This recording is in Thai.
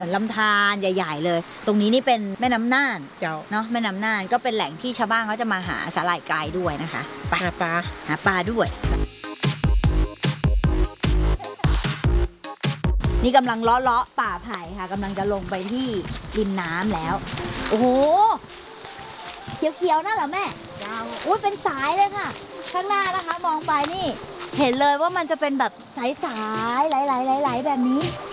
ลำธารใหญ่ๆเลยตรงนี้นี่เป็นแม่น้ำน่านเจ้าเนาะแม่น้ำน่านก็เป็นแหล่งที่ชาวบ้านเขาจะมาหาสาหร่ายกายด้วยนะคะไปหาปลาหาปลาด้วยนี่กำลังเลาะป่าไผ่ค่ะกำลังจะลงไปที่ริมน้ำแล้วโอ้โหเขียวๆนั่นเหรอแม่เจ้าอุ้ยเป็นสายเลยค่ะข้างหน้านะคะมองไปนี่เห็นเลยว่ามันจะเป็นแบบสายๆไหลๆๆๆแบบนี้